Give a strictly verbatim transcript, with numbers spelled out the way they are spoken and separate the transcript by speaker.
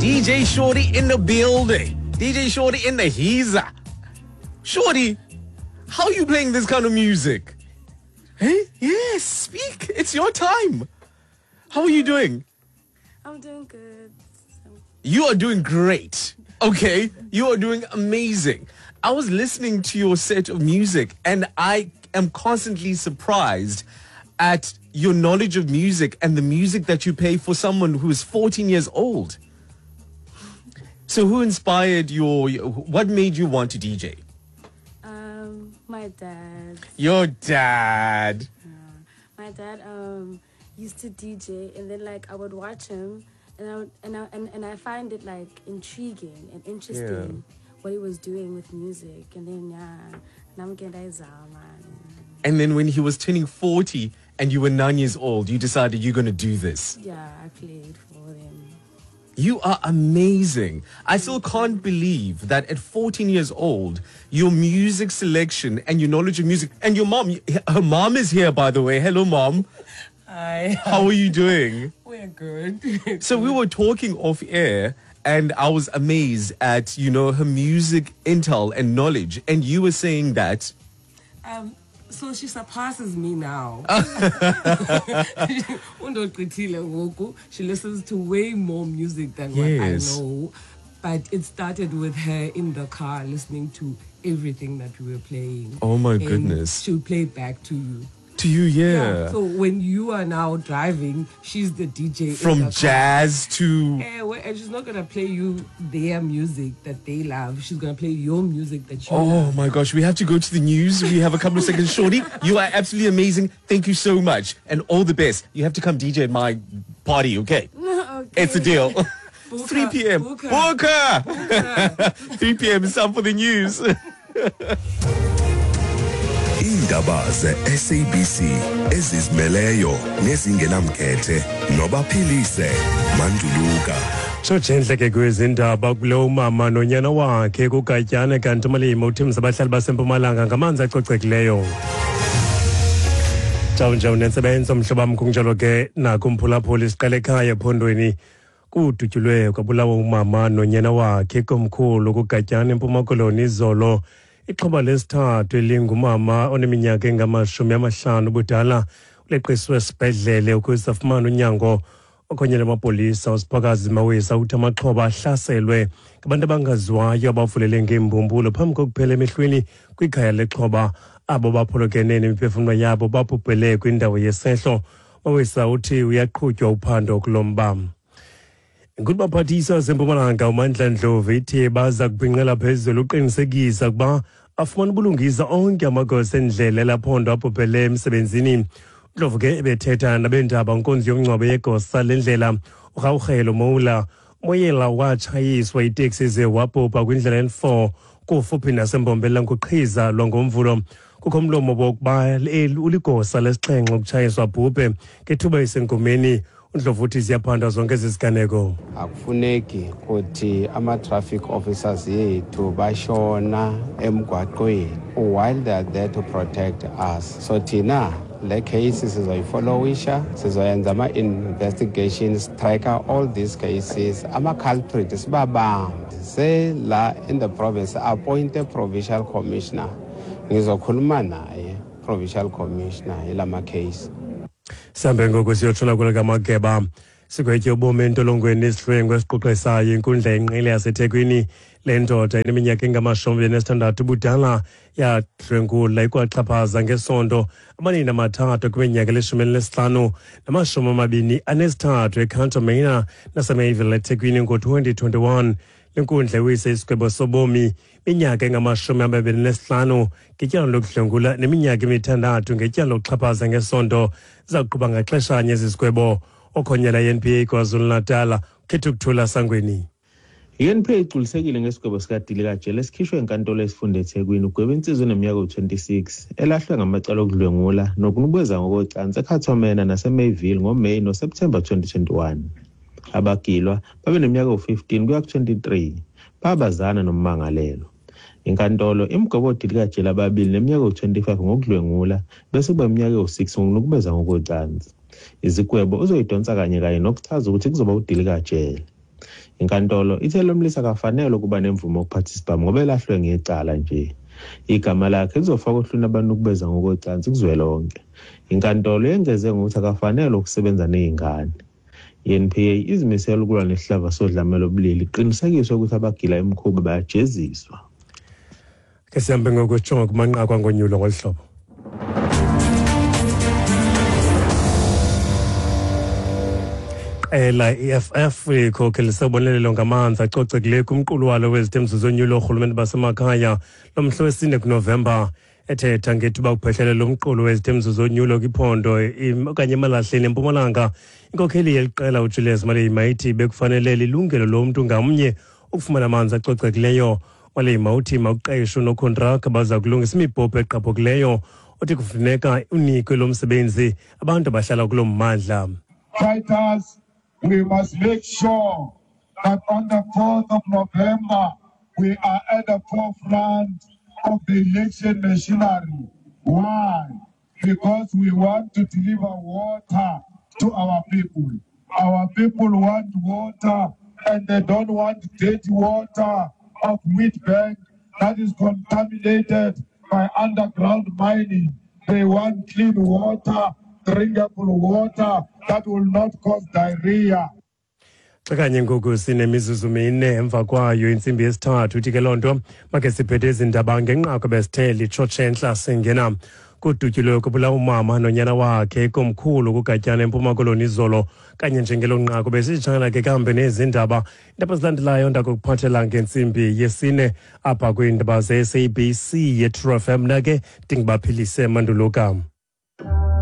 Speaker 1: D J Shorty in the building. D J Shorty in the heezer. Shorty, how are you playing this kind of music? Hey, yes, speak. It's your time. How are you doing?
Speaker 2: I'm doing good.
Speaker 1: You are doing great. Okay, you are doing amazing. I was listening to your set of music and I am constantly surprised at your knowledge of music and the music that you play for someone who is fourteen years old. So who inspired your, what made you want to D J?
Speaker 2: Um, my dad.
Speaker 1: Your dad.
Speaker 2: Uh, my dad um used to D J, and then like I would watch him, and I would, and I and, and I find it like intriguing and interesting yeah. what he was doing with music, and then yeah, nam kenda izama.
Speaker 1: And then when he was turning forty and you were nine years old, you decided you're going to do this.
Speaker 2: Yeah, I played for him.
Speaker 1: You are amazing. I still can't believe that at fourteen years old, your music selection and your knowledge of music, and your mom, her mom is here, by the way. Hello, Mom.
Speaker 3: Hi.
Speaker 1: How are you doing?
Speaker 3: We're good.
Speaker 1: So we were talking off air, and I was amazed at, you know, her music intel and knowledge. And you were saying that...
Speaker 3: Um, so she surpasses me now. She listens to way more music than
Speaker 1: yes.
Speaker 3: what I know. But it started with her in the car listening to everything that we were playing.
Speaker 1: Oh my
Speaker 3: and
Speaker 1: goodness.
Speaker 3: She'll play back to you.
Speaker 1: To you, yeah.
Speaker 3: yeah. So when you are now driving, she's the D J.
Speaker 1: From jazz to...
Speaker 3: Yeah, well, and she's not going to play you their music that they love. She's going to play your music that you
Speaker 1: oh
Speaker 3: love.
Speaker 1: Oh my gosh, we have to go to the news. We have a couple of seconds. Shorty, you are absolutely amazing. Thank you so much. And all the best. You have to come D J at my party, okay?
Speaker 2: Okay.
Speaker 1: It's a deal.
Speaker 3: Booker,
Speaker 1: three p.m.
Speaker 3: Booker.
Speaker 1: Booker. Booker. three p.m. is time for the news.
Speaker 4: Indaba ze-S A B C ezizimeleyo nezingenamkhethe nobaphilise Manduluka.
Speaker 5: So gentle ke kwezindaba kulo mama nonyana wakhe kugatyane kanti umalimo uthimza abahlali baseMpumalanga ngamanzi acocekileyo. Jawu njawu nensebenzo mhlobam kunjalo ke nakumphulaphula isiqale ekhaya ephondweni kudutyulwe kwabulawa umama nonyana wakhe komkhulu kugatyane eMpuma Koloni izolo. Ixhoba lesithathu elingumama oneminyaka engamashumi amahlanu ubudala uleqiswe esibhedlele ukuze afumane unyango. Okhonye namapolisa uSiphakazi Mawisa uthi amaxhoba ahlaselwe ngabantu abangaziwayo abavulele ngeembumbulo phambi kokuphela emehlweni kwikhaya lexhoba. Abo baphulukene nemiphefumlo yabo babhubhele kwindawo yesehlo. Mawisa uthi uyaqhutywa uphando kulomba. Ngubaphathisa seMpumalanga uMandla Ndlovu ithi baza kubhinqela phezulu uqinisekisa ukuba afumana ubulungisa onke amagosa endlela elaphondo abhubhele emsebenzini. Ndlovu ke ebethetha nabendaba nkonzo yomngcwabo yegosa lendlela uRhawugelo Moula umoyela watshayiswa iteksi ze wabhubha kwindlela N four kufuphi naseMbombela nguqhiza lwangomvulo. Kukho umlomo wokuba uligosa lesixhenxe ukutshayiswa bhubhe kethuba isenkomeni. Ndlovu uthi ziyaphandwa zonke eziziganeko.
Speaker 6: Akufuneki ukuthi ama-traffic officers yethu bashona emgwaqweni while they are there to protect us. So thina le case sizoyifollowisha, sizoyenza ama-investigations, tracker all these cases, ama-culprit sibabamba. Se la in the province appoint a provincial commissioner. Ngizokhuluma naye provincial commissioner yelama case.
Speaker 5: Sambe ngoku siyotshona kule kaMageba sikwetye ubomi entolongweni esihlwengu esiquqesayo inkundla yenqile yaseThekwini. Le ndoda ineminyaka engamashumi anesithandathu ubudala yahlwengula ikwaxhaphaza ngesondo amanina amathathu kwiminyaka elishumi elinesihlanu namashumi amabini anesithathu eCantonmina naseMayville eThekwini ngo-twenty twenty-one. Lenkundla iwise isigwebo sobomi iminyaka engamashumi amabini nesihlanu ngetyala lokudlwengula neminyaka emithandathu ngetyala lokuxhaphaza ngesondo zakuqhuba ngaxeshanye ezizigwebo. Okhonyela i-N P A KwaZulu-Natal ukhetha ukuthula Sangweni.
Speaker 7: I-N P A igculisekile ngesigwebo sikadilika jele esikhishwe enkantolo esifunda eThekwini ugweba insizwa eneminyaka u-twenty-six elahlwe ngamacala okudlwengula nokunubeza ngokocansi eCantonmina naseMayville ngoMeyi noSeptemba twenty twenty-one. Abagilwa babe neminyaka u-fifteen kuya ku-twenty-three babazana nommangalelo. Inkantolo imgobodilika jele ababili neminyaka u-twenty-five ngokudlwengula bese kuba iminyaka u-six ngokunukubeza ngokocansi. Izigwebo uzoyidonsa kanye kanye nokuchaza ukuthi kuzoba udilika jele. Inkantolo ithe lo mlisa akafanele ukuba nemvumo yokuparticipate ngoba elahlwe ngecala nje. Igama lakhe lizofaka ohlwini abantu ukubeza ngokocansi kuzwelonke. Inkantolo yengeze ngokuthi akafanele ukusebenza nezingane. I-N P A izimisela ukulwa nesihlava sodlamelo obulili iqinisekiswe ukuthi abagila emkhuba bayajeziswa.
Speaker 5: Ke sihambe ngokujonga kumanqaku angonyulo ngolhlobo. Ela E F F ikhokhelisa ubonelelo ngamanzi acocekileyo kumqulu walo wezithembiso zonyulo urhulumente basemakhaya lomhla wesine kuNovemba ethetha ngethuba ukuphehlele lo mqulu wezithembiso zonyulo kwiphondo okanye emalahleni eMpumalanga. Inkokheli yeliqela uJulius Malema ithi bekufanele lilungelo lomntu ngamnye ukufumana amanzi acocekileyo. Malema uthi mawuqesho nokontraka baza kulungisa imibhobho eqaphukileyo othi kufuneka unikwe lo msebenzi abantu abahlala kulo mmandla.
Speaker 8: Fighters, we must make sure that on the fourth of November, we are at the forefront of the election machinery. Why? Because we want to deliver water to our people. Our people want water and they don't want dirty water of Wheatbank that is contaminated by underground mining. They want clean water, drinkable water that will not cause diarrhea.
Speaker 5: Xakanye ngoku sinemizuzu mine emva kwayo intsimbi yesithathu uthi ke loo nto makhe siphethe izindaba ngenqako besithe litshotshe entla singena kudutyulwe kubula umama nonyana wakhe ekomkhulu kugatyana eMpuma Koloni izolo kanye njengelo nqako besitshana ke kambe nezindaba indaba zilandelayo ndakukuphathela ngentsimbi yesine apha kwiindaba ze-S A B C ye-True F M nake ndingibaphilise Mandulukam.